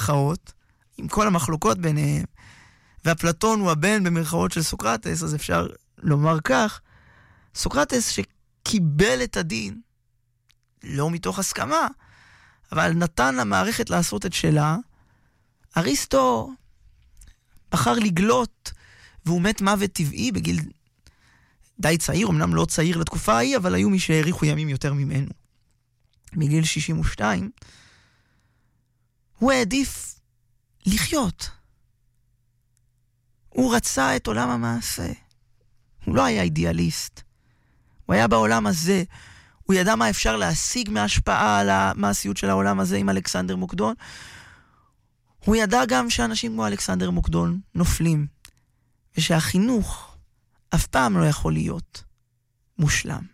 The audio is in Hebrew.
במרכאות, עם כל המחלוקות ביניהם, ואפלטון הוא הבן במרכאות של סוקרטס, אז אפשר לומר כך, סוקרטס שקיבל את הדין, לא מתוך הסכמה, אבל נתן למערכת לעשות את שלה, אריסטו בחר לגלות, והוא מת מוות טבעי בגיל די צעיר, אמנם לא צעיר לתקופה ההיא, אבל היו מי שהאריכו ימים יותר ממנו. מגיל 62, הוא העדיף לחיות. הוא רצה את עולם המעשה. הוא לא היה אידיאליסט. הוא היה בעולם הזה. הוא ידע מה אפשר להשיג מהשפעה על המעשיות של העולם הזה עם אלכסנדר מוקדון. הוא ידע גם שאנשים כמו אלכסנדר מוקדון נופלים, ושהחינוך אף פעם לא יכול להיות מושלם.